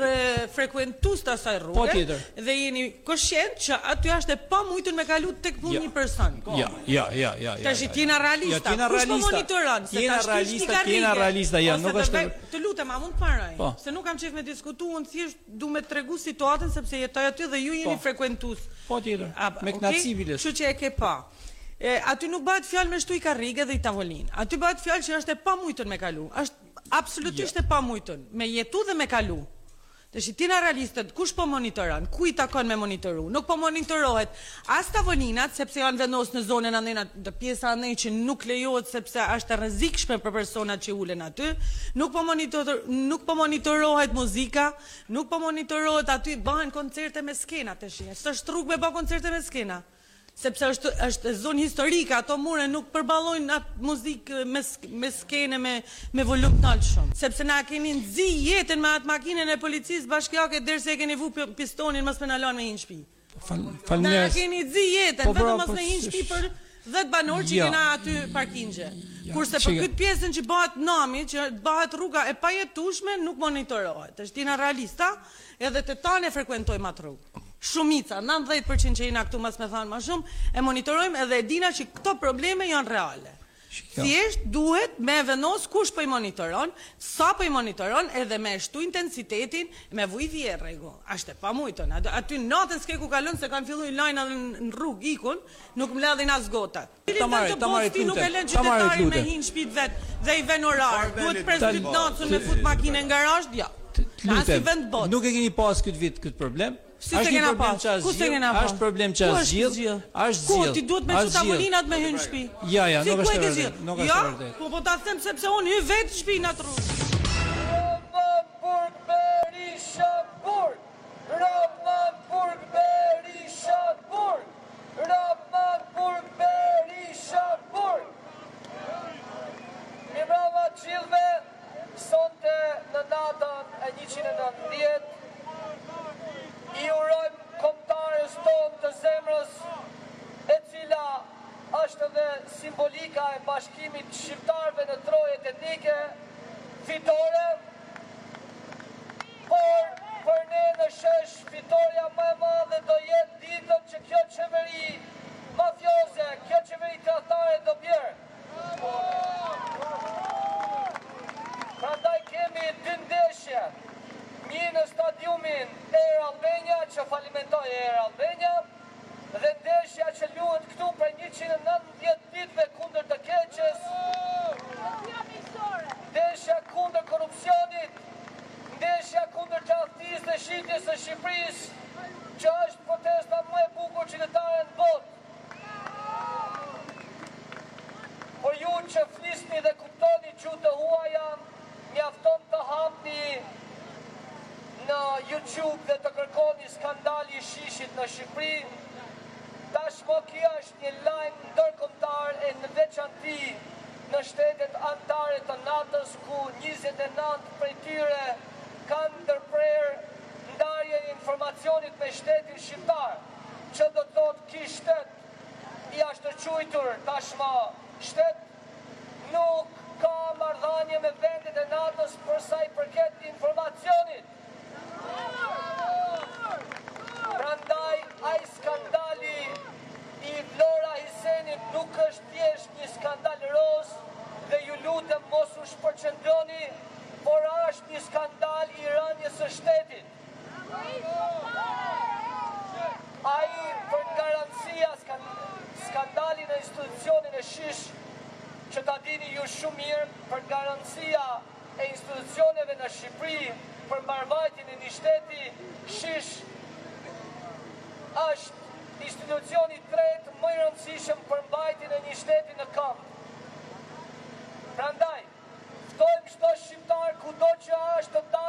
frekuentues të asaj rruge dhe jeni koshient që aty është e pamujtur me kalu tek punë një person. Ja. Tash jena realista. Kush po monitoron? Jena realista, nuk është. Të lutem, a mund të paraj? Se nuk kam qef me diskutu, unë thjesht du me tregu situatën sepse jetoj aty dhe ju jeni frekuentues. Po tjetër. Me knaçi biles. Kështu që e ke pa. Aty nuk bëhet fjalë me shtu i karrige dhe i tavolinë. Aty bëhet fjalë që është e pamujtur me kalu. Është absolutisht e pamujtur me jetu dhe me kalu. Tash tina realistët, kush po monitoron? Ku i takon me monitoru? Nuk po monitorohet as tavolinat sepse janë vendosur në zonën andena, të pjesa andej që nuk lejohet sepse është e rrezikshme për personat që ulen aty. Nuk po monitorohet muzika, nuk po monitorohet aty bëhen koncerte me skena tash. S'është rrugë me bë koncerte me skena. Sepse është zonë historike, ato mure nuk përballojnë atë muzikë me skene me volum të lartë shumë. Sepse na keni nxi jetën me atë makinën e policisë bashkiake derisa e keni vu pistonin mos më na lën me një shtëpi. Na keni nxi jetën vetëm mos në një shtëpi për 10 banor që kena aty parkingje. Kurse për këtë pjesën që bëhet nami, që bëhet rruga e pajetueshme, nuk monitorohet. Është tina realista, edhe të tanë frekuentojmë atë rrugë. Shumica, 90% që jena këtu mas me thanë ma shumë, e monitorojmë edhe e dina që këto probleme janë reale. Thjesht duhet me vendos kush po i monitoron, sa po i monitoron, edhe me shtu intensitetin, me vuj vje rregu. Ashtë e pa mujton. Aty natën s'ke ku kalon se kanë fillu i lajna në rrugë ikun, nuk më ledhin as gotat. Ta marrit lute. Nuk e lën qytetarin me hinë shpit vetë dhe i ven orar. Duhet pres 2 natën me fut makine në garazh, ja. Nuk e keni pas këtë vit këtë problem? Si se kena pas? Ku se kena pas? Është problem që është zgjidh. Ku ti duhet me çu tavolinat me hyn në shtëpi? Ja, nuk është vërtet. Nuk është vërtet. Po ta them sepse unë hy vetë në shtëpi në atë rrugë. Sonte në natën e 119 i urojmë kombëtarës tonë të zemrës, e cila është dhe simbolika e bashkimit shqiptarëve në trojet etnike, fitore, por për ne në shesh fitoria më e madhe do jetë ditën që kjo qeveri mafioze, kjo qeveri tradhtare do bjerë. Prandaj kemi 2 ndeshje, një në stadiumin Air Albania që falimentoj Air Albania dhe ndeshja që luhet këtu për 190 ditëve kundër të keqes, ndeshja kundër korrupsionit, ndeshja kundër tradhtisë dhe shitjes së Shqipërisë, që është protesta më e bukur qytetare në botë. Por ju që flisni dhe kuptoni gjuhë të huaja, mjafton të hapni në YouTube dhe të kërkoni skandali i shishit në Shqipëri. Tashmo kjo është një lajm ndërkombëtar e në veçanti në shtetet anëtare të NATO-s ku 29 prej tyre kanë ndërprer ndarjen e informacionit me shtetin shqiptar, që do të thotë ky shtet i jashtëquajtur tashmë shtet nuk ka marrëdhënie me vendet e NATO-s për sa i përket informacionit. Prandaj ai skandali i Vlora Hisenit nuk është thjesht një skandal roz dhe ju lutem mos u shpërqendroni, por është një skandal i rënies së shtetit. Ai për garancia skandali në institucionin e shish, që ta dini ju shumë mirë, për garancia e institucioneve në Shqipëri për mbarvajtjen e një shteti, shish është institucioni tretë më i rëndësishëm për mbajtjen e një shteti në këmbë. Prandaj, ftojmë çdo shqiptar kudo që është të